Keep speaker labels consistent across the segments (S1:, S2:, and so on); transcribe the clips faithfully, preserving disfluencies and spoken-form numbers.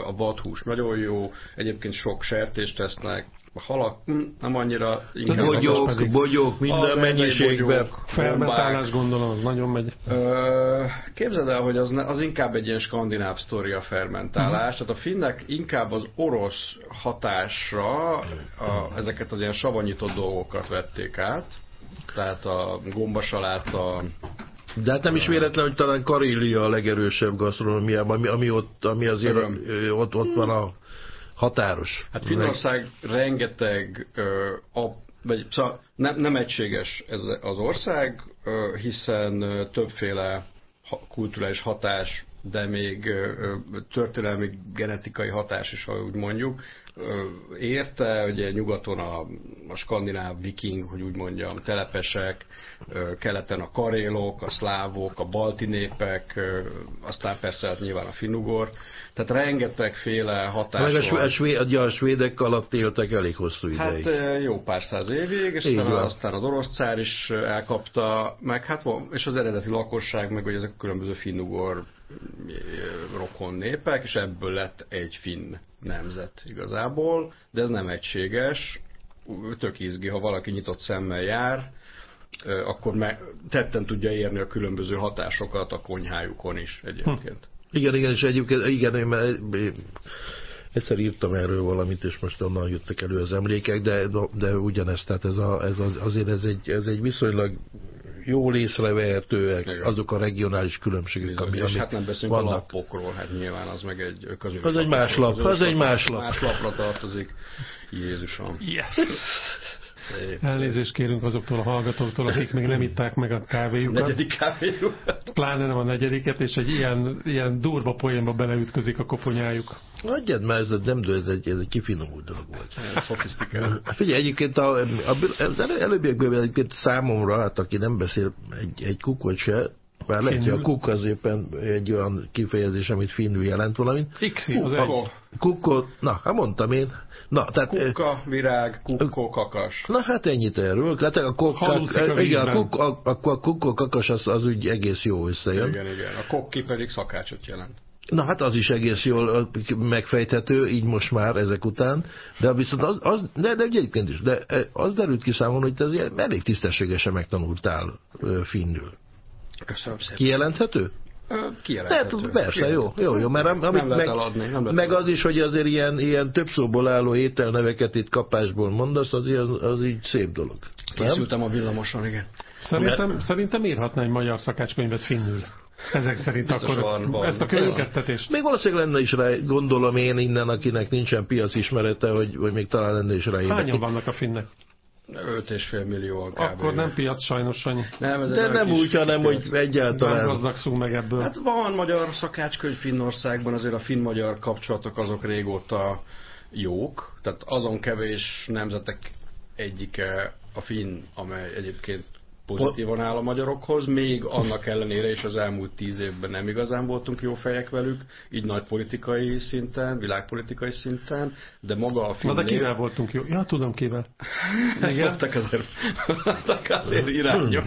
S1: a vadhús nagyon jó, egyébként sok sertést tesznek, a halak nem annyira...
S2: Bogyók, bogyók, minden mennyiségben.
S3: Fermentálás gondolom, az nagyon megy.
S1: Ö, képzeld el, hogy az, az inkább egy ilyen skandináv sztori a fermentálás, uh-huh. tehát a finnek inkább az orosz hatásra a, ezeket az ilyen savanyított dolgokat vették át, tehát a gombasaláta.
S2: De hát nem is véletlen, hogy talán Karélia a legerősebb gasztronómiában, ami, ami, ott, ami azért ott, ott van a határos.
S1: Hát Finnország meg... rengeteg, ö, a, vagy, szóval nem, nem egységes ez az ország, ö, hiszen ö, többféle ha, kulturális hatás, de még ö, történelmi genetikai hatás is, ha úgy mondjuk, ö, érte, ugye nyugaton a, a skandináv viking, hogy úgy mondjam, telepesek, ö, keleten a karélok, a szlávok, a balti népek, ö, aztán persze hát nyilván a finnugor. Tehát rengetegféle hatás
S2: meg
S1: van.
S2: A, svéd, a svédek alatt éltek elég hosszú ideig.
S1: Hát jó pár száz évig, és aztán, aztán az orosz cár is elkapta, meg hát és az eredeti lakosság, meg hogy ezek a különböző finnugor rokon népek, és ebből lett egy finn nemzet igazából, de ez nem egységes, tök izgi, ha valaki nyitott szemmel jár, akkor meg tetten tudja érni a különböző hatásokat a konyhájukon is egyébként. Hm.
S2: Igen, igen, és egyébként, igen, én, én egyszer írtam erről valamit, és most onnan jöttek elő az emlékek, de, de ugyanezt, tehát ez a, ez az, azért ez egy, ez egy viszonylag jól észrevehetőek azok a regionális különbségek, ami,
S1: és hát nem beszélünk
S2: vannak.
S1: A lapokról, hát nyilván az meg egy közös
S2: az egy más lap, az, az egy más lap.
S1: Más lapra tartozik. Jézusom.
S3: Yes. Szép, elnézést kérünk azoktól a hallgatóktól, akik még nem itták meg a kávéjukat.
S1: Negyedik kávéjukat.
S3: Pláne nem a negyediket, és egy ilyen, ilyen durva poénba beleütközik a koponyájuk.
S2: Adjad már, ez nem ez egy, ez egy kifinomult dolog volt.
S1: Szofisztikált.
S2: Figyelj, egyébként a, a, az elő, előbbiekből egyébként számomra, hát aki nem beszél egy, egy kukot se, bár lehet, hogy a kuk az éppen egy olyan kifejezés, amit finnül jelent valamit.
S3: Ixi, az egy.
S2: Kukkot, na, hát mondtam én. Na, tehát,
S1: kukka, virág, kukkó, kakas.
S2: Na hát ennyit erről. Tehát a kukkó, igen, a kukkó, a, a, a kukkó, kakas az, az úgy egész jó összejön.
S1: Igen, igen. A kokki pedig szakácsot jelent.
S2: Na hát az is egész jól megfejthető, így most már ezek után, de viszont az, az de, de egyébként is, de az derült ki számomra, hogy te azért elég tisztességesen megtanultál finnül.
S1: Köszönöm szépen.
S2: Kijelenthető?
S1: Kijelenthető.
S2: Persze, jó, jó, jó, mert amit
S1: nem
S2: meg,
S1: eladni, nem
S2: meg az is, hogy azért ilyen, ilyen több szóból álló ételneveket itt kapásból mondasz, az, az, az így szép dolog.
S1: Készültem a villamoson, igen.
S3: Szerintem, de... szerintem írhatná egy magyar szakácskönyvet finnül. Ezek szerint
S1: biztos
S3: akkor
S1: van, van.
S3: ezt a következtetést.
S2: Még valószínűleg lenne is rá, gondolom én innen, akinek nincsen piacismerete, hogy, hogy még talán lenne is rá.
S3: Hányan vannak a finnek?
S1: öt és fél millióan kb.
S3: Akkor nem piac sajnos, Sanyi.
S1: Nem, ez
S2: de nem úgy, hanem hogy egyáltalán.
S3: Nem gazdagszunk meg ebből.
S1: Hát van magyar szakácskönyv Finnországban, azért a finn-magyar kapcsolatok azok régóta jók. Tehát azon kevés nemzetek egyike a finn, amely egyébként pozitívan áll a magyarokhoz, még annak ellenére is az elmúlt tíz évben nem igazán voltunk jó fejek velük, így nagy politikai szinten, világpolitikai szinten, de maga a finn...
S3: Na de kivel voltunk jó? Ja, tudom kivel.
S1: Igen? Voltak azért, voltak azért irányok.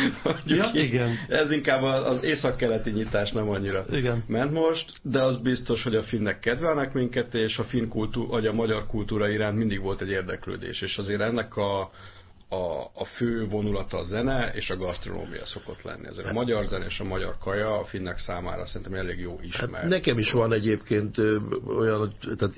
S3: Ja, igen.
S1: Ez inkább az észak-keleti nyitás nem annyira
S3: igen.
S1: ment most, de az biztos, hogy a finnek kedvelnek minket, és a finn kultúra, vagy a magyar kultúra iránt mindig volt egy érdeklődés, és azért ennek a A, a fő vonulata a zene és a gasztronómia szokott lenni. Ezért a magyar zene és a magyar kaja a finnek számára szerintem elég jó ismert.
S2: Hát nekem is van egyébként olyan, tehát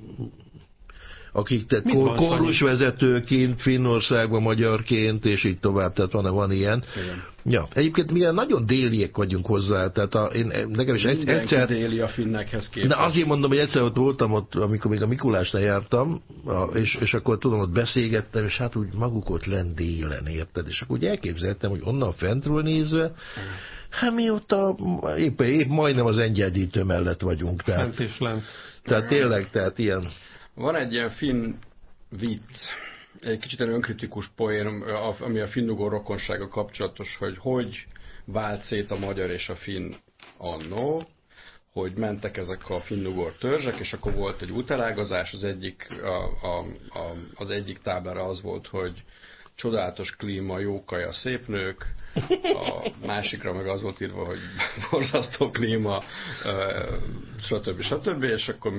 S2: akik tehát kor, kórusvezetőként, Finnországban magyarként, és így tovább, tehát van, van ilyen.
S1: Igen.
S2: Ja, egyébként milyen nagyon déliek vagyunk hozzá, tehát a, én, nekem is egy, egyszer...
S1: déli a finnekhez képest.
S2: De azért mondom, hogy egyszer ott voltam, ott, amikor még a Mikulásnál jártam, a, és, és akkor tudom, ott beszélgettem, és hát úgy maguk ott lent délen, érted? És akkor úgy elképzeltem, hogy onnan fentről nézve, hát mi ott a, épp, épp majdnem az Engyedítő mellett vagyunk. Tehát,
S3: fent és lent.
S2: Tehát tényleg, tehát ilyen...
S1: Van egy ilyen finn vicc, egy kicsit egy önkritikus poén, ami a finnugor rokonsága kapcsolatos, hogy hogy vált szét a magyar és a finn annó, hogy mentek ezek a finnugor törzsek, és akkor volt egy útelágazás, az egyik, a, a, a, az egyik táblára az volt, hogy csodálatos klíma, jó kaja, szép nők, a másikra meg az volt írva, hogy borzasztó klíma, stb. stb. És akkor